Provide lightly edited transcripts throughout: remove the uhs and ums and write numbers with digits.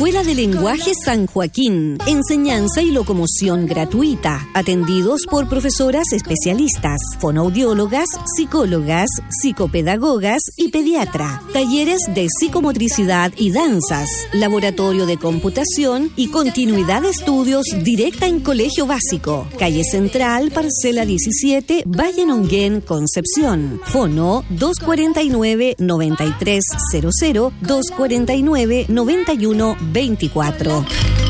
Escuela de Lenguaje San Joaquín. Enseñanza y locomoción gratuita. Atendidos por profesoras especialistas, fonoaudiólogas, psicólogas, psicopedagogas y pediatra. Talleres de psicomotricidad y danzas. Laboratorio de computación y continuidad de estudios directa en colegio básico. Calle Central, parcela 17, Valle Nonguén, Concepción. Fono 249-9300, 249-9124.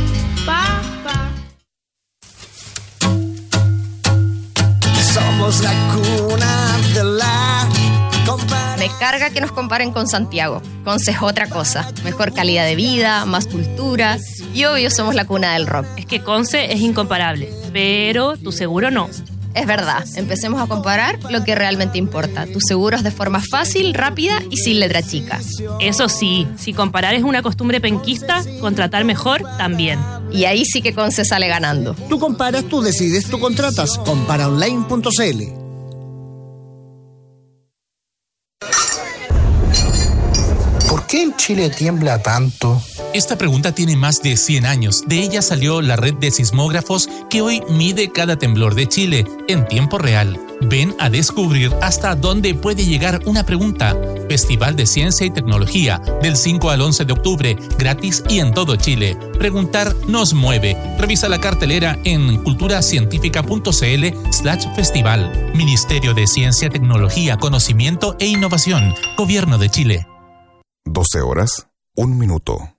Somos la cuna de la... Me carga que nos comparen con Santiago. Conce es otra cosa. Mejor calidad de vida, más cultura. Y obvio somos la cuna del rock. Es que Conce es incomparable, pero tu seguro no. Es verdad, empecemos a comparar lo que realmente importa. Tus seguros de forma fácil, rápida y sin letra chica. Eso sí, si comparar es una costumbre penquista, contratar mejor también. Y ahí sí que Conce sale ganando. Tú comparas, tú decides, tú contratas. Comparaonline.cl. ¿Por qué en Chile tiembla tanto? Esta pregunta tiene más de 100 años. De ella salió la red de sismógrafos que hoy mide cada temblor de Chile en tiempo real. Ven a descubrir hasta dónde puede llegar una pregunta. Festival de Ciencia y Tecnología, del 5 al 11 de octubre, gratis y en todo Chile. Preguntar nos mueve. Revisa la cartelera en culturacientifica.cl/festival. Ministerio de Ciencia, Tecnología, Conocimiento e Innovación. Gobierno de Chile. 12 horas, 1 minuto.